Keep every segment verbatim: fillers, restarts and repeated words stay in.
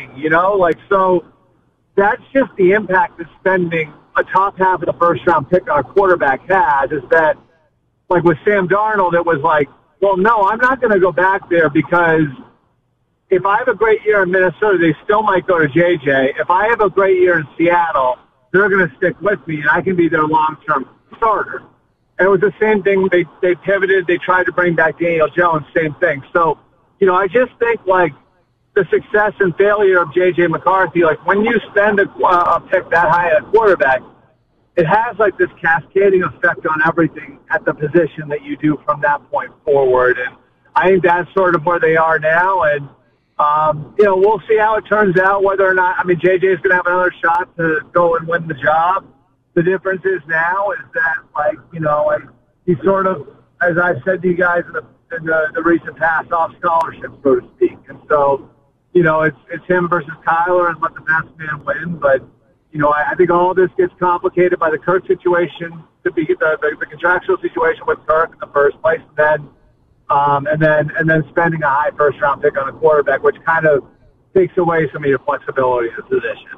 winning, you know? Like, so that's just the impact that spending a top half of the first round pick on a quarterback has, is that, like with Sam Darnold, it was like, well, no, I'm not going to go back there because if I have a great year in Minnesota, they still might go to J J. If I have a great year in Seattle, they're going to stick with me, and I can be their long-term starter. And it was the same thing. They they pivoted. They tried to bring back Daniel Jones, same thing. So, you know, I just think, like, the success and failure of J J. McCarthy, like, when you spend a, a pick that high at a quarterback, it has, like, this cascading effect on everything at the position that you do from that point forward. And I think that's sort of where they are now. And, um, you know, we'll see how it turns out, whether or not – I mean, J J is going to have another shot to go and win the job. The difference is now is that, like, you know, like, he's sort of, as I've said to you guys in the, in the, the recent past, off scholarship, so to speak. And so, you know, it's it's him versus Kyler and let the best man win. But, you know, I, I think all of this gets complicated by the Kirk situation, to be the, the, the contractual situation with Kirk in the first place, and then, um, and then and then spending a high first round pick on a quarterback, which kind of takes away some of your flexibility in the position.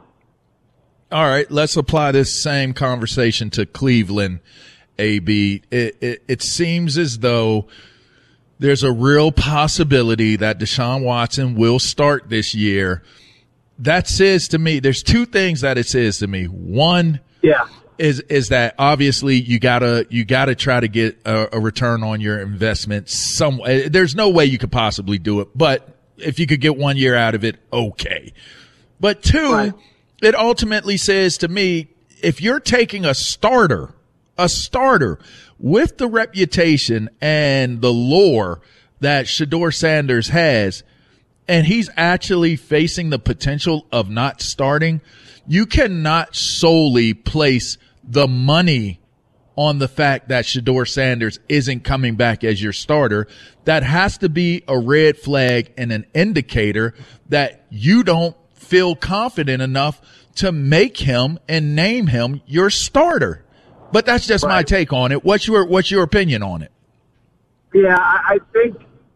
All right, let's apply this same conversation to Cleveland, A B. It, it, it seems as though there's a real possibility that Deshaun Watson will start this year. That says to me, there's two things that it says to me. One, yeah, is is that obviously you gotta you gotta try to get a, a return on your investment. Some there's no way you could possibly do it, but if you could get one year out of it, okay. But two. Right. It ultimately says to me, if you're taking a starter, a starter with the reputation and the lore that Shedeur Sanders has, and he's actually facing the potential of not starting, you cannot solely place the money on the fact that Shedeur Sanders isn't coming back as your starter. That has to be a red flag and an indicator that you don't feel confident enough to make him and name him your starter. But that's just right. My take on it. What's your what's your opinion on it? Yeah, I, I think,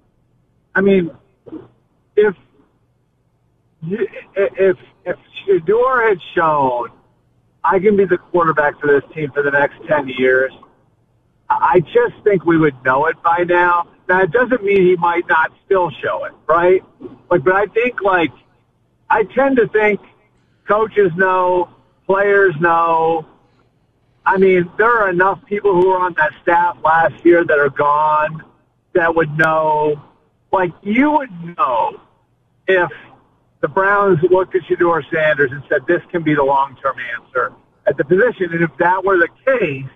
I mean, if if if Shedeur had shown I can be the quarterback for this team for the next ten years, I just think we would know it by now. Now, it doesn't mean he might not still show it, right? Like, but I think, like, I tend to think coaches know, players know. I mean, there are enough people who were on that staff last year that are gone that would know. Like, you would know if the Browns looked at Shedeur Sanders and said, this can be the long-term answer at the position. And if that were the case,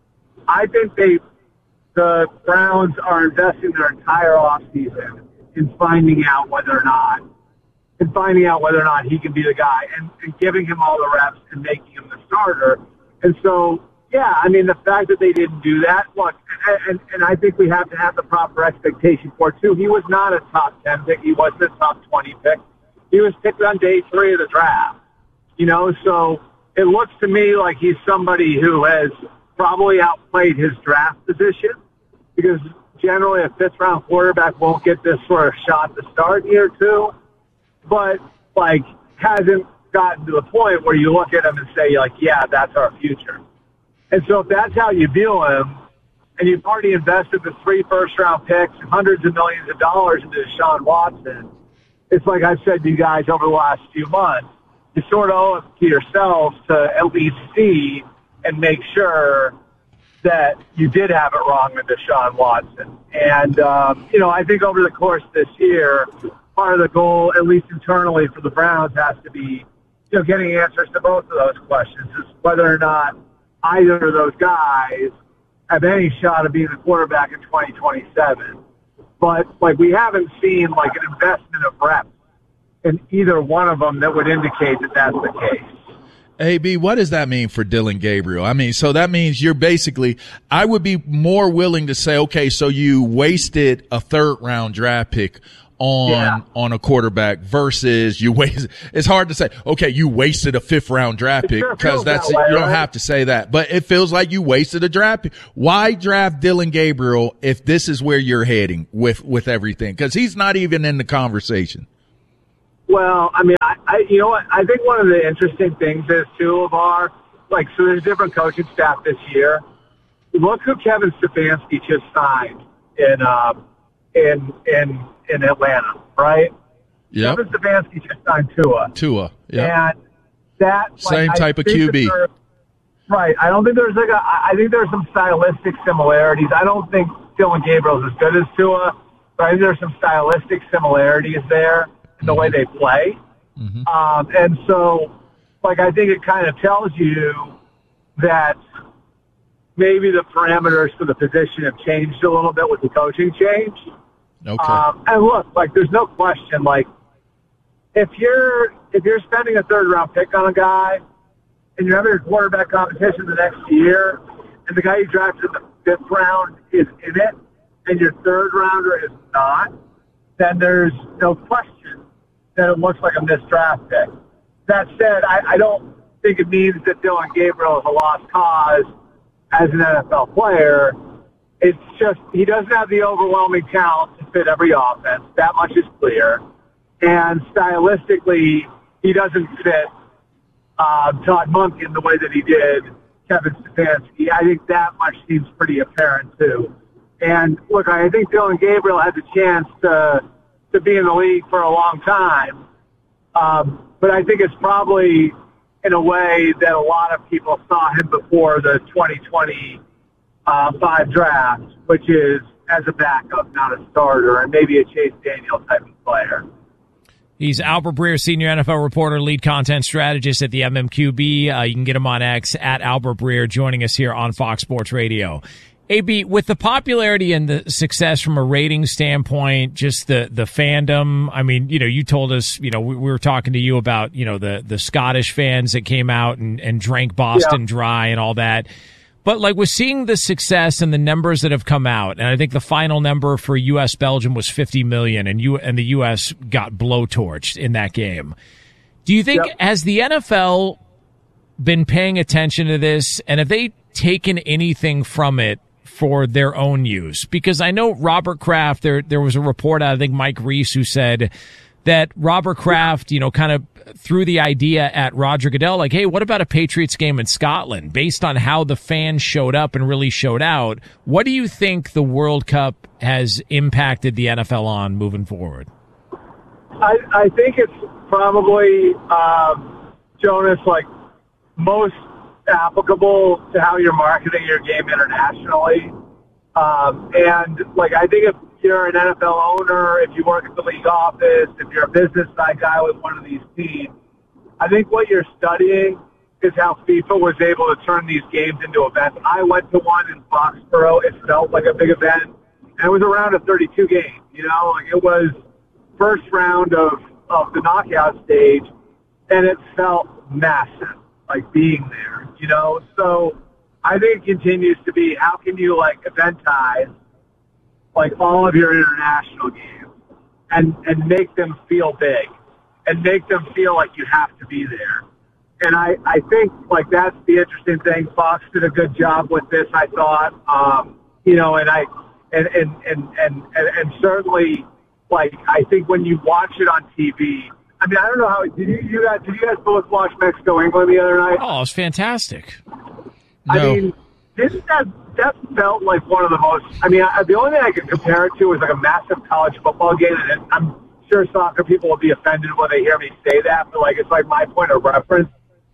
I think they, the Browns are investing their entire offseason in finding out whether or not and finding out whether or not he can be the guy and, and giving him all the reps and making him the starter. And so, yeah, I mean, the fact that they didn't do that, look, and, and I think we have to have the proper expectation for it, too. He was not a top ten pick. He wasn't a top twenty pick. He was picked on day three of the draft, you know, so it looks to me like he's somebody who has probably outplayed his draft position, because generally a fifth-round quarterback won't get this sort of shot to start year two. But, like, hasn't gotten to the point where you look at him and say, like, yeah, that's our future. And so if that's how you view him, and you've already invested the three first-round picks, hundreds of millions of dollars into Deshaun Watson, it's like I've said to you guys over the last few months, you sort of owe it to yourselves to at least see and make sure that you did have it wrong with Deshaun Watson. And, um, you know, I think over the course of this year, part of the goal, at least internally for the Browns, has to be, you know, getting answers to both of those questions, is whether or not either of those guys have any shot of being the quarterback in twenty twenty-seven. But, like, we haven't seen, like, an investment of reps in either one of them that would indicate that that's the case. A B, what does that mean for Dillon Gabriel? I mean, so that means you're basically – I would be more willing to say, okay, so you wasted a third-round draft pick on yeah. on a quarterback versus you waste. It's hard to say, okay, you wasted a fifth round draft pick, because sure that's that way, you don't right? have to say that, but it feels like you wasted a draft pick. Why draft Dillon Gabriel if this is where you're heading with with everything? Because he's not even in the conversation. Well, I mean, I, I you know what? I think one of the interesting things is, too, of our, like, so there's different coaching staff this year. Look who Kevin Stefanski just signed in uh, in in in Atlanta, right? Yep. Kevin Stefanski just signed Tua. Tua, yeah. And that like, same type I of Q B. There, right. I don't think there's like a. I think there's some stylistic similarities. I don't think Dylan Gabriel's as good as Tua, but I think there's some stylistic similarities there in the mm-hmm. way they play. Mm-hmm. Um, and so, like, I think it kind of tells you that maybe the parameters for the position have changed a little bit with the coaching change. Okay. Um, and look, like, there's no question, like, if you're if you're spending a third round pick on a guy and you're having a quarterback competition the next year, and the guy you drafted in the fifth round is in it, and your third rounder is not, then there's no question that it looks like a missed draft pick. That said, I, I don't think it means that Dylan Gabriel is a lost cause as an N F L player. It's just he doesn't have the overwhelming talent to fit every offense. That much is clear. And stylistically, he doesn't fit uh, Todd Monken the way that he did Kevin Stefanski. I think that much seems pretty apparent, too. And, look, I think Dylan Gabriel had the chance to, to be in the league for a long time. Um, but I think it's probably in a way that a lot of people saw him before the twenty twenty-five draft, which is as a backup, not a starter, and maybe a Chase Daniel type of player. He's Albert Breer, senior N F L reporter, lead content strategist at the M M Q B. Uh, you can get him on X at Albert Breer, joining us here on Fox Sports Radio. A B, with the popularity and the success from a rating standpoint, just the, the fandom, I mean, you know, you told us, you know, we, we were talking to you about, you know, the, the Scottish fans that came out and, and drank Boston yeah. Dry and all that. But, like, with seeing the success and the numbers that have come out, and I think the final number for U S Belgium was fifty million, and you and the U S got blowtorched in that game. Do you think, yep. has the N F L been paying attention to this, and have they taken anything from it for their own use? Because I know Robert Kraft, there there was a report out, I think Mike Reese, who said that Robert Kraft, you know, kind of threw the idea at Roger Goodell, like, hey, what about a Patriots game in Scotland? Based on how the fans showed up and really showed out, what do you think the World Cup has impacted the N F L on moving forward? I, I think it's probably, um, Jonas, like, most applicable to how you're marketing your game internationally. Um, and, like, I think if you're an N F L owner, if you work at the league office, if you're a business side guy with one of these teams, I think what you're studying is how FIFA was able to turn these games into events. I went to one in Foxborough. It felt like a big event. And it was around a thirty-two game, you know, like it was first round of, of the knockout stage, and it felt massive, like being there, you know. So I think it continues to be, how can you, like, eventize, like, all of your international games and, and make them feel big and make them feel like you have to be there. And I, I think, like, that's the interesting thing. Fox did a good job with this, I thought. Um, you know, and I, and, and, and, and, and, and certainly, like, I think when you watch it on T V, I mean, I don't know how, did you, you guys, did you guys both watch Mexico England the other night? Oh, it was fantastic. I No. mean, didn't that, that felt like one of the most, I mean, I, the only thing I could compare it to is like a massive college football game, and I'm sure soccer people will be offended when they hear me say that, but, like, it's like my point of reference.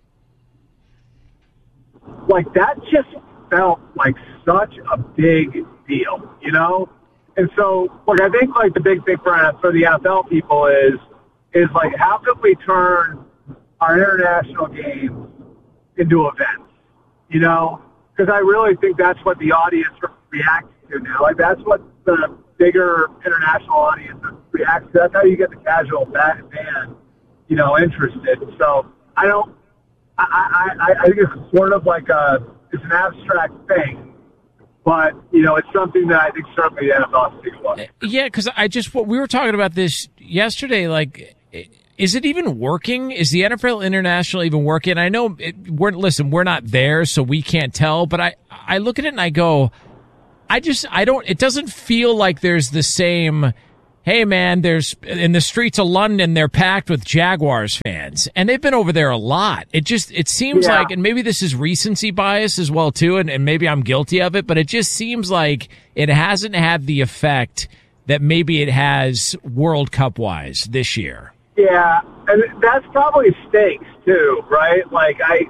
Like, that just felt like such a big deal, you know? And so, look, I think, like, the big thing for, for the N F L people is, is like, how can we turn our international games into events, you know? Because I really think that's what the audience reacts to now. Like, that's what the bigger international audience reacts to. That's how you get the casual fan, you know, interested. So I don't, I, I, I think it's sort of like a, it's an abstract thing, but, you know, it's something that I think certainly the N F L has to take a look at. Yeah, because I just, we were talking about this yesterday, like, is it even working? Is the N F L International even working? I know, it, we're listen, we're not there, so we can't tell, but I, I look at it and I go, I just, I don't, it doesn't feel like there's the same hey, man, there's in the streets of London, they're packed with Jaguars fans, and they've been over there a lot. It just it seems yeah. like, and maybe this is recency bias as well, too, and, and maybe I'm guilty of it, but it just seems like it hasn't had the effect that maybe it has World Cup-wise this year. Yeah, and that's probably stakes, too, right? Like, I,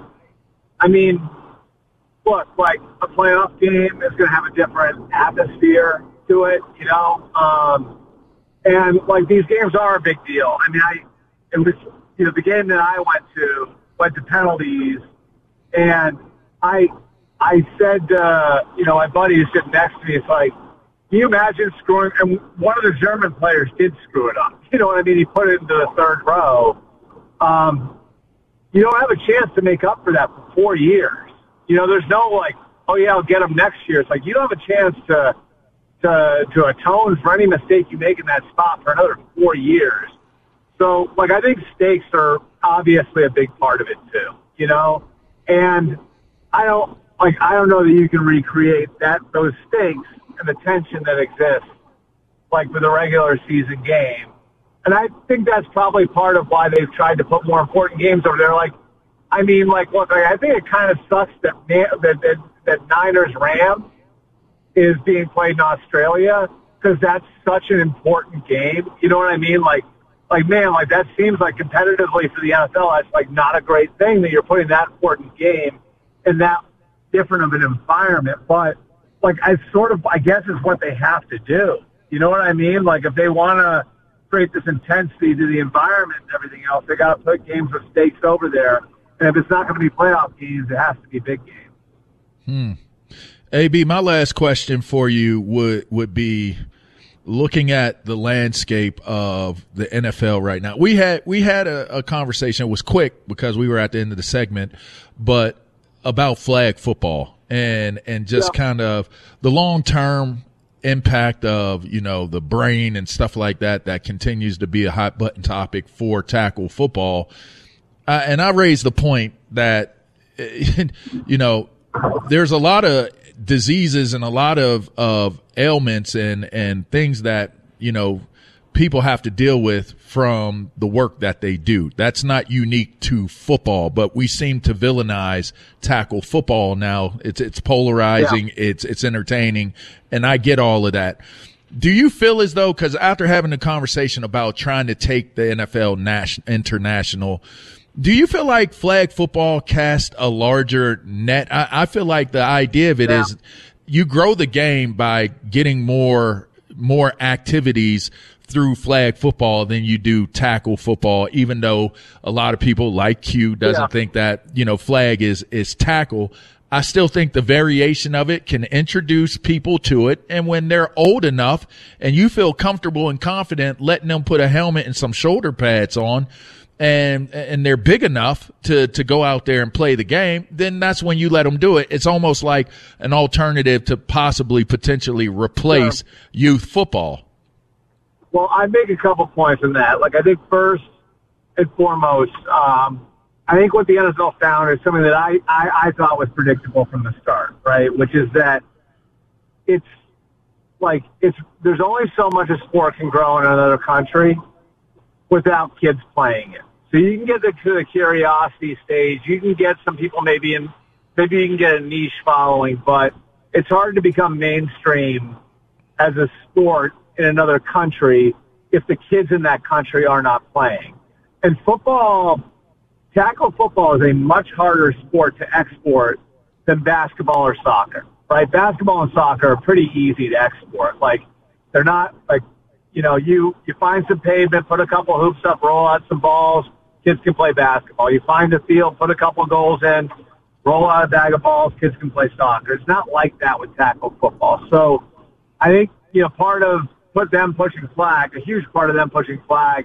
I mean, look, like, a playoff game is going to have a different atmosphere to it, you know? Um And, like, these games are a big deal. I mean, I, it was, you know, the game that I went to went to penalties, and I, I said, uh, you know, my buddy who's sitting next to me, it's like, can you imagine screwing, and one of the German players did screw it up. You know what I mean? He put it into the third row. Um, you don't have a chance to make up for that for four years. You know, there's no, like, oh, yeah, I'll get him next year. It's like, you don't have a chance to, to to atone for any mistake you make in that spot for another four years. So, like, I think stakes are obviously a big part of it, too, you know? And I don't, like, I don't know that you can recreate that, those stakes and the tension that exists, like, with a regular season game. And I think that's probably part of why they've tried to put more important games over there. Like, I mean, like, look, I think it kind of sucks that, that, that, that Niners-Rams is being played in Australia, because that's such an important game. You know what I mean? Like, like man, like that seems like competitively for the N F L, that's like not a great thing that you're putting that important game in that different of an environment. But like, I sort of, I guess is what they have to do. You know what I mean? Like, if they want to create this intensity to the environment and everything else, they got to put games with stakes over there. And if it's not going to be playoff games, it has to be big games. Hmm. A B, my last question for you would would be looking at the landscape of the N F L right now. We had we had a, a conversation. It was quick because we were at the end of the segment, but about flag football and and just yeah. kind of the long term impact of, you know, the brain and stuff like that that continues to be a hot button topic for tackle football. Uh, and I raised the point that, you know, there's a lot of diseases and a lot of, of ailments and, and things that, you know, people have to deal with from the work that they do. That's not unique to football, but we seem to villainize tackle football now. It's, it's polarizing. Yeah. It's, it's entertaining. And I get all of that. Do you feel as though, cause after having a conversation about trying to take the N F L national, international, do you feel like flag football cast a larger net? I, I feel like the idea of it yeah. is you grow the game by getting more, more activities through flag football than you do tackle football, even though a lot of people like Q doesn't yeah. think that, you know, flag is, is tackle. I still think the variation of it can introduce people to it. And when they're old enough and you feel comfortable and confident letting them put a helmet and some shoulder pads on, and and they're big enough to, to go out there and play the game, then that's when you let them do it. It's almost like an alternative to possibly potentially replace sure. youth football. Well, I make a couple points on that. Like, I think first and foremost, um, I think what the N F L found is something that I, I, I thought was predictable from the start, right? Which is that it's like, it's, there's only so much a sport can grow in another country without kids playing it. So you can get the, to the curiosity stage. You can get some people maybe in, maybe you can get a niche following, but it's hard to become mainstream as a sport in another country if the kids in that country are not playing. And football, tackle football is a much harder sport to export than basketball or soccer, right? Basketball and soccer are pretty easy to export. Like, they're not like, you know, you, you find some pavement, put a couple hoops up, roll out some balls, kids can play basketball. You find a field, put a couple goals in, roll out a bag of balls, kids can play soccer. It's not like that with tackle football. So I think, you know, part of put them pushing flag, a huge part of them pushing flag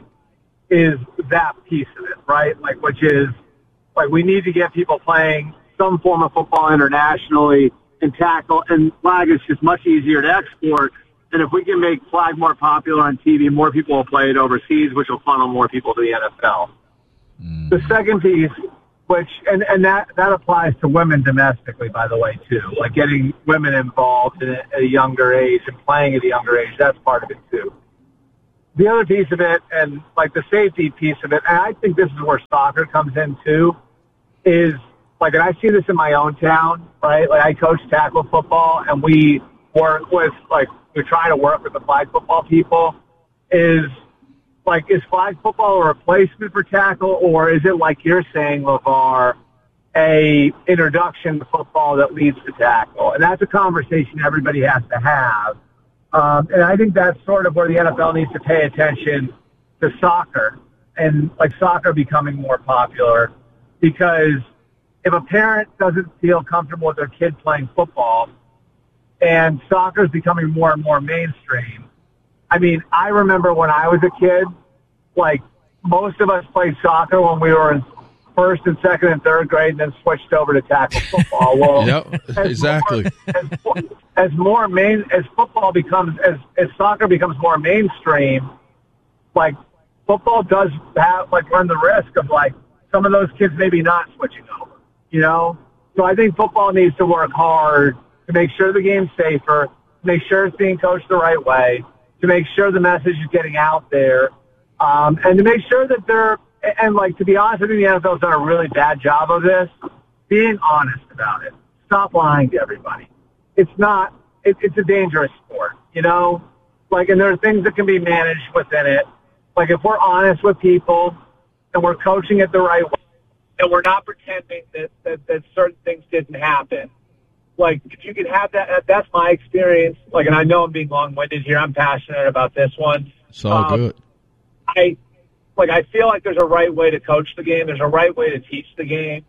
is that piece of it, right? Like, which is, like, we need to get people playing some form of football internationally and tackle, and flag is just much easier to export. And if we can make flag more popular on T V, more people will play it overseas, which will funnel more people to the N F L. Mm. The second piece, which, and, and that, that applies to women domestically, by the way, too. Like, getting women involved at a, at a younger age and playing at a younger age, that's part of it, too. the other piece of it, and like the safety piece of it, and I think this is where soccer comes in too, is like, and I see this in my own town, right? Like I coach tackle football, and we work with, like, we're trying to work with the flag football people. Is like, is flag football a replacement for tackle, or is it like you're saying, LeVar, a introduction to football that leads to tackle? And that's a conversation everybody has to have. Um, and I think that's sort of where the N F L needs to pay attention to soccer, and like soccer becoming more popular, because if a parent doesn't feel comfortable with their kid playing football and soccer is becoming more and more mainstream, I mean, I remember when I was a kid, like most of us played soccer when we were in first and second and third grade, and then switched over to tackle football. Well, yep, exactly. More, as, as more main, as football becomes, as, as soccer becomes more mainstream, like football does have, like, run the risk of like some of those kids maybe not switching over, you know? So I think football needs to work hard to make sure the game's safer, to make sure it's being coached the right way, to make sure the message is getting out there, um, and to make sure that they're, and, like, to be honest, I think the N F L has done a really bad job of this, being honest about it. Stop lying to everybody. It's not, it, it's a dangerous sport, you know? Like, and there are things that can be managed within it. Like, if we're honest with people and we're coaching it the right way and we're not pretending that, that, that certain things didn't happen, like, if you can have that, that's my experience. Like, and I know I'm being long-winded here. I'm passionate about this one. It's all um, good. I, Like, I feel like there's a right way to coach the game. There's a right way to teach the game.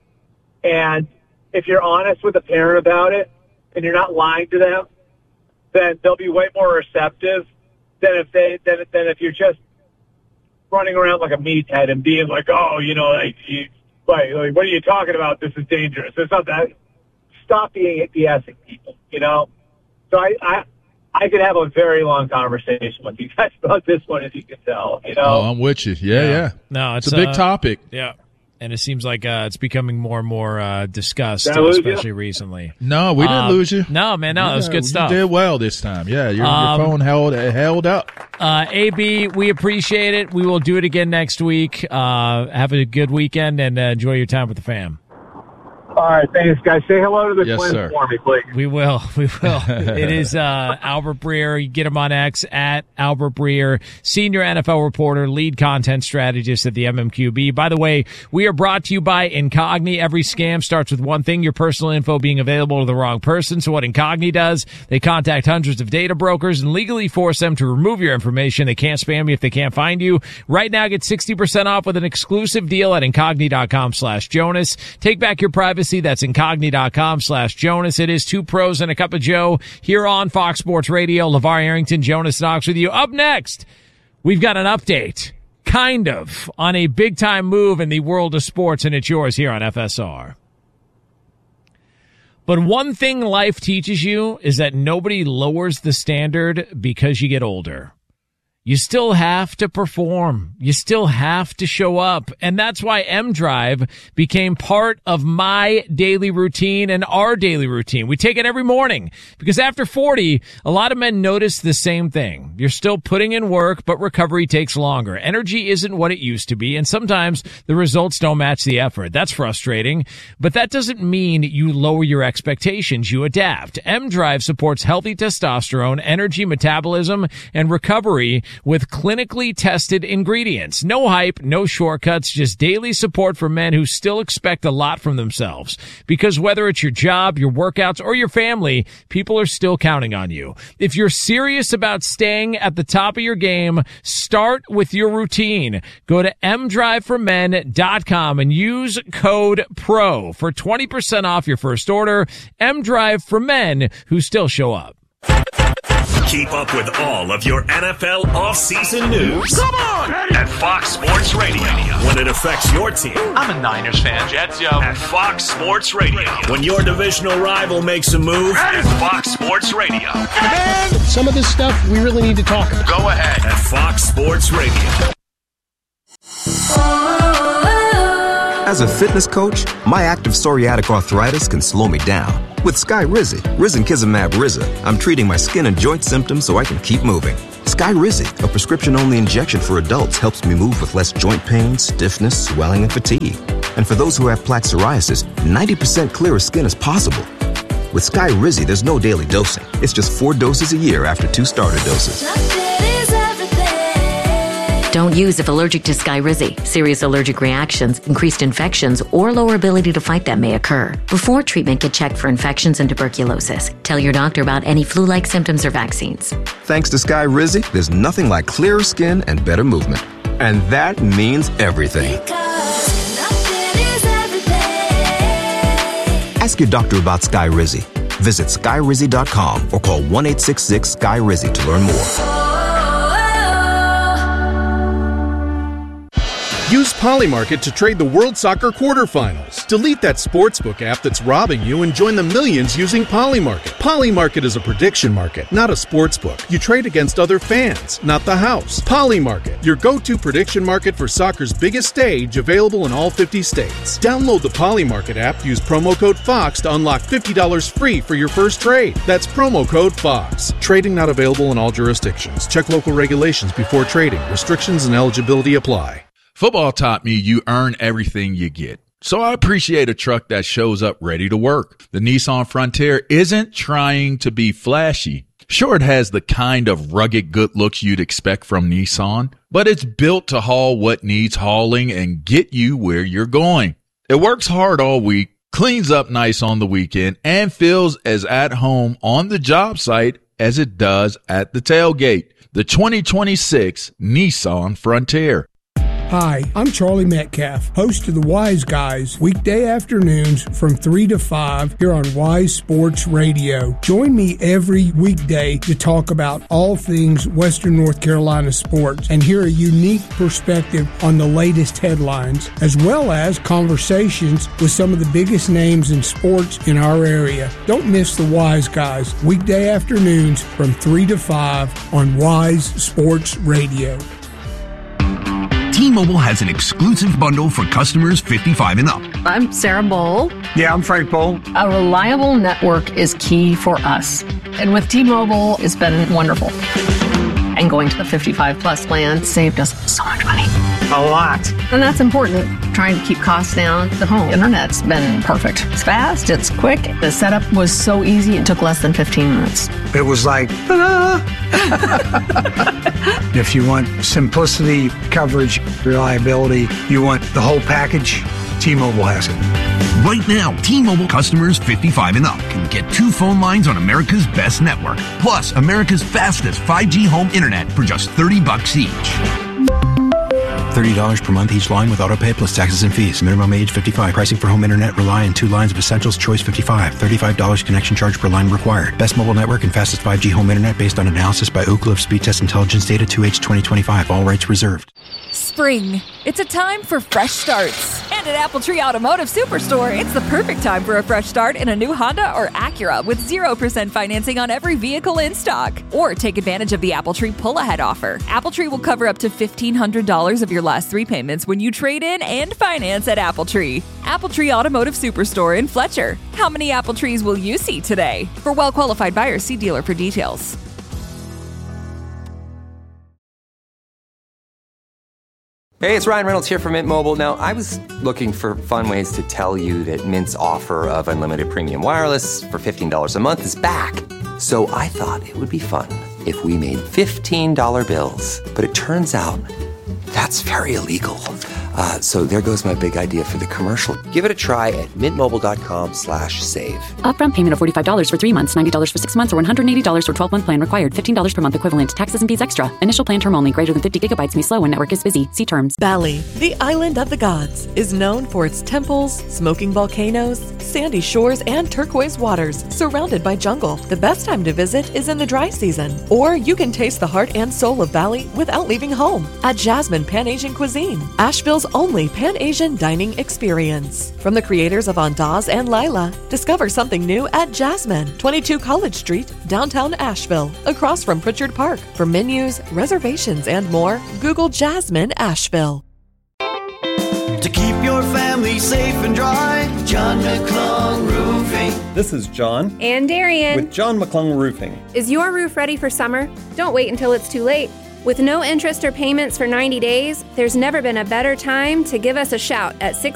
And if you're honest with a parent about it and you're not lying to them, then they'll be way more receptive than if they than, than if you're just running around like a meathead and being like, oh, you know, like, you, like, like what are you talking about? This is dangerous. It's not that. Stop being BSing people, you know? So I, I I could have a very long conversation with you guys about this one, as you can tell. You know, oh, I'm with you. Yeah, yeah. yeah. No, it's, it's a big uh, topic. Yeah, and it seems like uh, it's becoming more and more uh, discussed, especially recently. No, we didn't um, lose you. No, man, no, yeah, that was good stuff. You did well this time. Yeah, your, um, your phone held held up. Uh, A B, we appreciate it. We will do it again next week. Uh, have a good weekend and uh, enjoy your time with the fam. All right, thanks, guys. Say hello to the yes, twins sir. for me, please. We will. We will. It is uh, Albert Breer. You get him on X at Albert Breer, senior N F L reporter, lead content strategist at the M M Q B. By the way, we are brought to you by Incogni. Every scam starts with one thing, your personal info being available to the wrong person. So what Incogni does, they contact hundreds of data brokers and legally force them to remove your information. They can't spam you if they can't find you. Right now, get sixty percent off with an exclusive deal at Incogni.com slash Jonas. Take back your privacy. That's Incogni.com slash Jonas. It is Two Pros and a Cup of Joe here on Fox Sports Radio. LeVar Arrington, Jonas Knox with you. Up next, we've got an update, kind of, on a big-time move in the world of sports, and it's yours here on F S R. But one thing life teaches you is that nobody lowers the standard because you get older. You still have to perform. You still have to show up. And that's why M Drive became part of my daily routine and our daily routine. We take it every morning because after forty, a lot of men notice the same thing. You're still putting in work, but recovery takes longer. Energy isn't what it used to be, and sometimes the results don't match the effort. That's frustrating, but that doesn't mean you lower your expectations. You adapt. M Drive supports healthy testosterone, energy, metabolism, and recovery with clinically tested ingredients. No hype, no shortcuts, just daily support for men who still expect a lot from themselves. Because whether it's your job, your workouts, or your family, people are still counting on you. If you're serious about staying at the top of your game, start with your routine. Go to m drive for men dot com and use code PRO for twenty percent off your first order. M Drive for men who still show up. Keep up with all of your N F L offseason news. Come on! At Fox Sports Radio. When it affects your team. I'm a Niners fan. Jets, yo. At Fox Sports Radio. When your divisional rival makes a move. At Fox Sports Radio. Man, some of this stuff we really need to talk about. Go ahead. At Fox Sports Radio. As a fitness coach, my active psoriatic arthritis can slow me down. With Skyrizi, Risankizumab Riza, I'm treating my skin and joint symptoms so I can keep moving. Skyrizi, a prescription-only injection for adults, helps me move with less joint pain, stiffness, swelling, and fatigue. And for those who have plaque psoriasis, ninety percent clearer skin is possible. With Skyrizi, there's no daily dosing. It's just four doses a year after two starter doses. Don't use if allergic to Skyrizi. Serious allergic reactions, increased infections, or lower ability to fight them may occur. Before treatment, get checked for infections and tuberculosis. Tell your doctor about any flu-like symptoms or vaccines. Thanks to Skyrizi, there's nothing like clearer skin and better movement. And that means everything. Ask your doctor about Skyrizi. Visit Skyrizi dot com or call one eight six six Sky Rizi to learn more. Use Polymarket to trade the World Soccer quarterfinals. Delete that sportsbook app that's robbing you and join the millions using Polymarket. Polymarket is a prediction market, not a sportsbook. You trade against other fans, not the house. Polymarket, your go-to prediction market for soccer's biggest stage, available in all fifty states. Download the Polymarket app, use promo code FOX to unlock fifty dollars free for your first trade. That's promo code FOX. Trading not available in all jurisdictions. Check local regulations before trading. Restrictions and eligibility apply. Football taught me you earn everything you get. So I appreciate a truck that shows up ready to work. The Nissan Frontier isn't trying to be flashy. Sure, it has the kind of rugged good looks you'd expect from Nissan, but it's built to haul what needs hauling and get you where you're going. It works hard all week, cleans up nice on the weekend, and feels as at home on the job site as it does at the tailgate. The twenty twenty-six Nissan Frontier. Hi, I'm Charlie Metcalf, host of the Wise Guys, weekday afternoons from three to five here on Wise Sports Radio. Join me every weekday to talk about all things Western North Carolina sports and hear a unique perspective on the latest headlines, as well as conversations with some of the biggest names in sports in our area. Don't miss the Wise Guys, weekday afternoons from three to five on Wise Sports Radio. T-Mobile has an exclusive bundle for customers fifty-five and up. I'm Sarah Bowl. Yeah, I'm Frank Bowl. A reliable network is key for us. And with T-Mobile, it's been wonderful. And going to the fifty-five plus plan saved us so much money. A lot. And that's important, trying to keep costs down. The home internet's been perfect. It's fast, it's quick. The setup was so easy, it took less than fifteen minutes. It was like, ta-da! If you want simplicity, coverage, reliability, you want the whole package, T-Mobile has it. Right now, T-Mobile customers fifty-five and up can get two phone lines on America's best network, plus America's fastest five G home internet for just thirty bucks each. thirty dollars per month each line with autopay plus taxes and fees. Minimum age fifty-five. Pricing for home internet rely on two lines of Essentials Choice fifty-five. thirty-five dollars connection charge per line required. Best mobile network and fastest five G home internet based on analysis by Ookla of Speed Test Intelligence Data two H twenty twenty-five. All rights reserved. Spring. It's a time for fresh starts. And at Apple Tree Automotive Superstore, it's the perfect time for a fresh start in a new Honda or Acura with zero percent financing on every vehicle in stock. Or take advantage of the Apple Tree pull-ahead offer. Apple Tree will cover up to fifteen hundred dollars of your last three payments when you trade in and finance at Apple Tree. Apple Tree Automotive Superstore in Fletcher. How many Apple Trees will you see today? For well-qualified buyers, see dealer for details. Hey, it's Ryan Reynolds here from Mint Mobile. Now, I was looking for fun ways to tell you that Mint's offer of unlimited premium wireless for fifteen dollars a month is back. So I thought it would be fun if we made fifteen dollar bills. But it turns out that's very illegal. Uh, so there goes my big idea for the commercial. Give it a try at mintmobile.com slash save. Upfront payment of forty-five dollars for three months, ninety dollars for six months, or one hundred eighty dollars for twelve-month plan required. fifteen dollars per month equivalent. Taxes and fees extra. Initial plan term only. Greater than fifty gigabytes may slow when network is busy. See terms. Bali, the island of the gods, is known for its temples, smoking volcanoes, sandy shores, and turquoise waters, surrounded by jungle. The best time to visit is in the dry season. Or you can taste the heart and soul of Bali without leaving home at Jasmine Pan-Asian Cuisine, Asheville's only Pan-Asian dining experience. From the creators of Andaz and Lila, discover something new at Jasmine, twenty-two College Street, downtown Asheville, across from Pritchard Park. For menus, reservations, and more, Google Jasmine Asheville. To keep your family safe and dry, John McClung Roofing. This is John. And Darian. With John McClung Roofing. Is your roof ready for summer? Don't wait until it's too late. With no interest or payments for ninety days, there's never been a better time to give us a shout at six